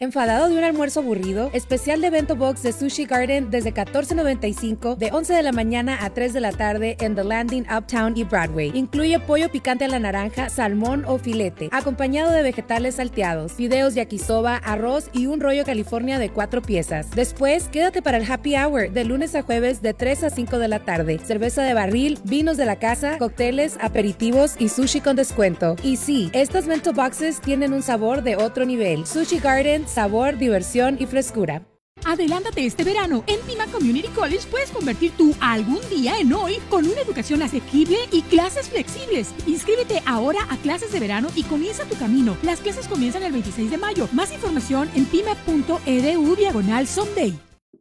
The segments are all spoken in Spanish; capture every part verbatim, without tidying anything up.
¿Enfadado de un almuerzo aburrido? Especial de Bento Box de Sushi Garden desde catorce noventa y cinco de once de la mañana a tres de la tarde en The Landing, Uptown y Broadway. Incluye pollo picante a la naranja, salmón o filete, acompañado de vegetales salteados, fideos yakisoba, arroz y un rollo California de cuatro piezas. Después, quédate para el happy hour de lunes a jueves de tres a cinco de la tarde. Cerveza de barril, vinos de la casa, cócteles, aperitivos y sushi con descuento. Y sí, estas Bento Boxes tienen un sabor de otro nivel. Sushi Garden, sabor, diversión y frescura. Adelántate este verano. En Pima Community College puedes convertir tu algún día en hoy con una educación asequible y clases flexibles. Inscríbete ahora a clases de verano y comienza tu camino. Las clases comienzan el veintiséis de mayo. Más información en pima.edu diagonal someday.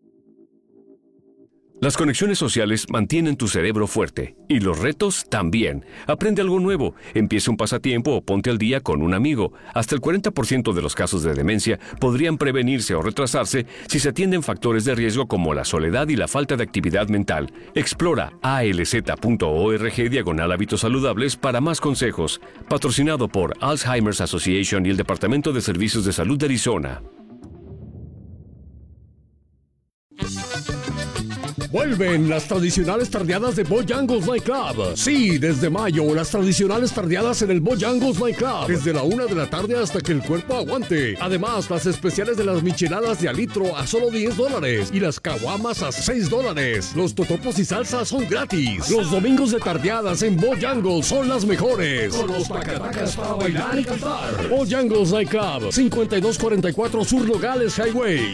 Las conexiones sociales mantienen tu cerebro fuerte y los retos también. Aprende algo nuevo, empieza un pasatiempo o ponte al día con un amigo. Hasta el cuarenta por ciento de los casos de demencia podrían prevenirse o retrasarse si se atienden factores de riesgo como la soledad y la falta de actividad mental. Explora alz.org diagonal hábitos saludables para más consejos. Patrocinado por Alzheimer's Association y el Departamento de Servicios de Salud de Arizona. Vuelven las tradicionales tardeadas de Bojangles Night Club. Sí, desde mayo, las tradicionales tardeadas en el Bojangles Night Club. Desde la una de la tarde hasta que el cuerpo aguante. Además, las especiales de las micheladas de a litro a solo diez dólares. Y las caguamas a seis dólares. Los totopos y salsa son gratis. Los domingos de tardeadas en Bojangles son las mejores. Con los tacatacas para bailar y cantar. Bojangles Night Club, cincuenta y dos cuarenta y cuatro Sur Nogales Highway.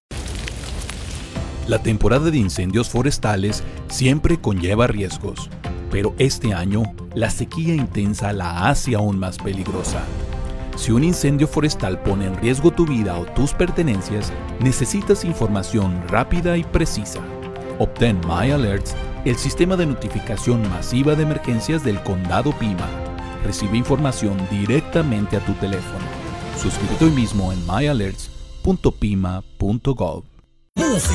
La temporada de incendios forestales siempre conlleva riesgos, pero este año la sequía intensa la hace aún más peligrosa. Si un incendio forestal pone en riesgo tu vida o tus pertenencias, necesitas información rápida y precisa. Obtén MyAlerts, el sistema de notificación masiva de emergencias del Condado Pima. Recibe información directamente a tu teléfono. Suscríbete hoy mismo en my alerts punto pima punto gov.